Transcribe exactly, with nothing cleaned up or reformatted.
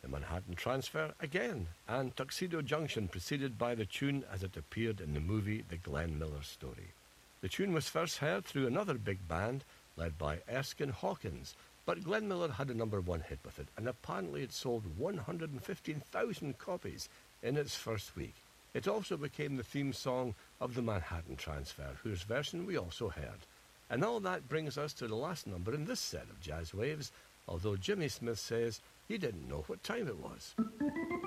The Manhattan Transfer again, and Tuxedo Junction preceded by the tune as it appeared in the movie The Glenn Miller Story. The tune was first heard through another big band led by Erskine Hawkins, but Glenn Miller had a number one hit with it, and apparently it sold one hundred fifteen thousand copies in its first week. It also became the theme song of the Manhattan Transfer, whose version we also heard. And all that brings us to the last number in this set of Jazz Waves, although Jimmy Smith says he didn't know what time it was.